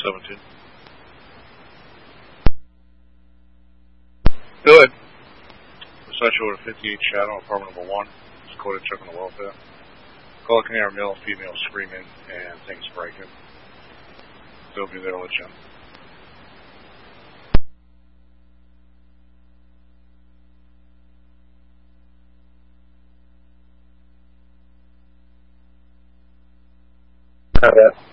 17. Good. Essential order 58 Shadow, apartment number 1. It's coded check on the welfare. Call a Canary male, female screaming, and things breaking. They'll be there to let you in. Got that.